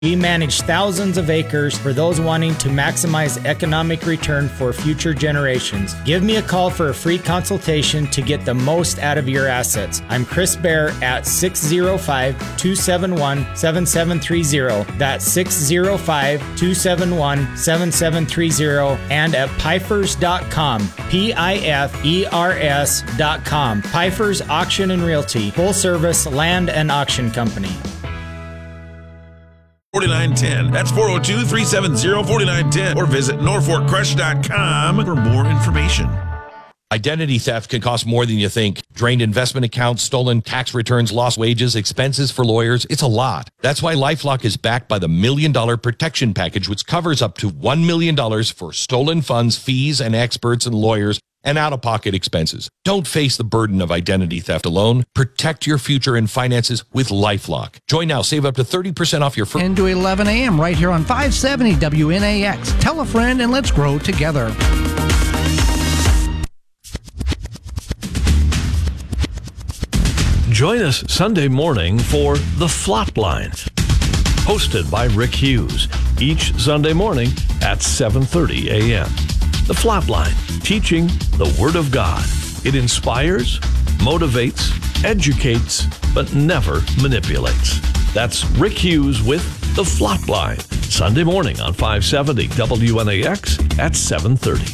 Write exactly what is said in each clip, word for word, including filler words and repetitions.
We manage thousands of acres for those wanting to maximize economic return for future generations. Give me a call for a free consultation to get the most out of your assets. I'm Chris Bear at six oh five, two seven one, seven seven three oh. That's six oh five, two seven one, seven seven three oh and at pifers dot com. P I F E R S dot com. Pifers Auction and Realty. Full service land and auction company. forty-nine ten. That's four oh two, three seven oh, four nine one oh or visit norfolk crush dot com for more information. Identity theft can cost more than you think. Drained investment accounts, stolen tax returns, lost wages, expenses for lawyers. It's a lot. That's why LifeLock is backed by the Million Dollar Protection Package, which covers up to one million dollars for stolen funds, fees, and experts and lawyers, and out-of-pocket expenses. Don't face the burden of identity theft alone. Protect your future and finances with LifeLock. Join now. Save up to thirty percent off your first... ten to eleven a.m. right here on five seventy W N A X. Tell a friend and let's grow together. Join us Sunday morning for The Flatline, hosted by Rick Hughes, each Sunday morning at seven thirty a.m. The Flatline, teaching the Word of God. It inspires, motivates, educates, but never manipulates. That's Rick Hughes with The Flatline, Sunday morning on five seventy W N A X at seven thirty.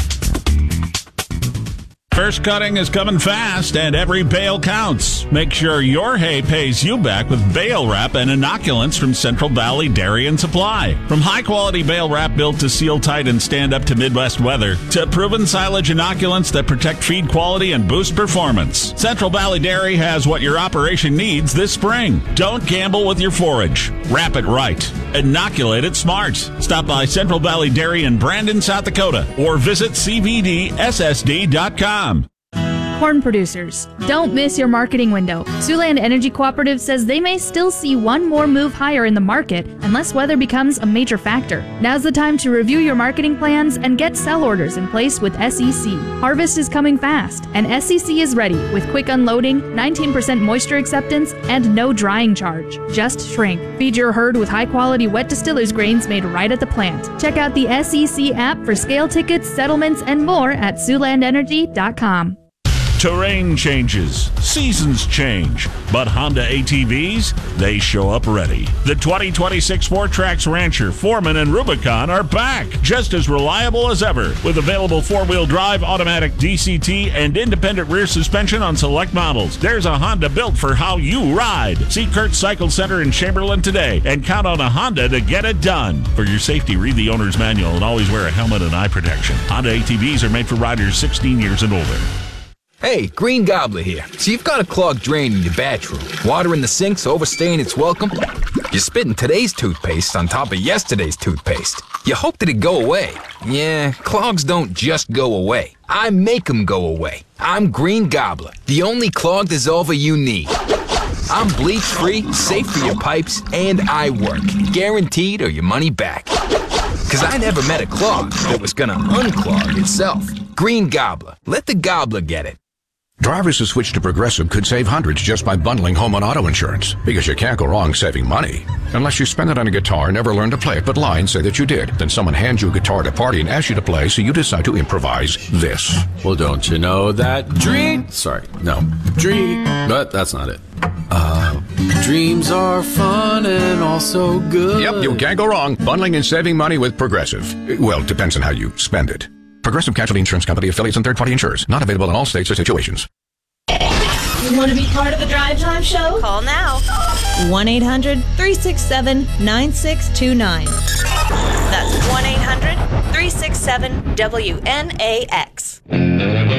First cutting is coming fast, and every bale counts. Make sure your hay pays you back with bale wrap and inoculants from Central Valley Dairy and Supply. From high-quality bale wrap built to seal tight and stand up to Midwest weather, to proven silage inoculants that protect feed quality and boost performance, Central Valley Dairy has what your operation needs this spring. Don't gamble with your forage. Wrap it right. Inoculate it smart. Stop by Central Valley Dairy in Brandon, South Dakota, or visit c v d s s d dot com. Corn producers, don't miss your marketing window. Siouxland Energy Cooperative says they may still see one more move higher in the market unless weather becomes a major factor. Now's the time to review your marketing plans and get sell orders in place with S E C. Harvest is coming fast, and S E C is ready with quick unloading, nineteen percent moisture acceptance, and no drying charge. Just shrink. Feed your herd with high-quality wet distillers grains made right at the plant. Check out the S E C app for scale tickets, settlements, and more at siouxland energy dot com. Terrain changes, seasons change, but Honda A T Vs, they show up ready. The twenty twenty-six Four Tracks Rancher, Foreman, and Rubicon are back, just as reliable as ever, with available four-wheel drive, automatic D C T, and independent rear suspension on select models. There's a Honda built for how you ride. See Kurt Cycle Center in Chamberlain today, and count on a Honda to get it done. For your safety, read the owner's manual and always wear a helmet and eye protection. Honda A T Vs are made for riders sixteen years and older. Hey, Green Gobbler here. So you've got a clogged drain in your bathroom. Water in the sink's overstaying its welcome. You're spitting today's toothpaste on top of yesterday's toothpaste. You hope that it go away. Yeah, clogs don't just go away. I make them go away. I'm Green Gobbler, the only clog dissolver you need. I'm bleach-free, safe for your pipes, and I work. Guaranteed or your money back. Because I never met a clog that was gonna unclog itself. Green Gobbler. Let the gobbler get it. Drivers who switch to Progressive could save hundreds just by bundling home and auto insurance, because you can't go wrong saving money. Unless you spend it on a guitar, never learn to play it, but lie and say that you did. Then someone hands you a guitar at a party and asks you to play, so you decide to improvise this. Well, don't you know that dream... Sorry, no. Dream... But that's not it. Uh, dreams are fun and also good. Yep, you can't go wrong. Bundling and saving money with Progressive. Well, it depends on how you spend it. Progressive Casualty Insurance Company, affiliates, and third-party insurers. Not available in all states or situations. You want to be part of the Drive Time Show? Call now. one eight hundred, three six seven, nine six two nine. That's one eight hundred, three six seven, W N A X.